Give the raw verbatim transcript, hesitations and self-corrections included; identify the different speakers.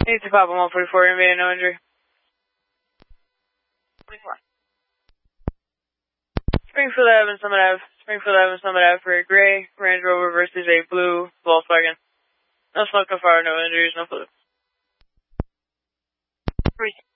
Speaker 1: Need to pop them one forty-four, N V A, no injury. twenty-four. Springfield Avenue, Summit Ave. Springfield Avenue, Summit Ave for a gray Range Rover versus a blue Volkswagen. No smoke, no fire, no injuries, no fluid. Three.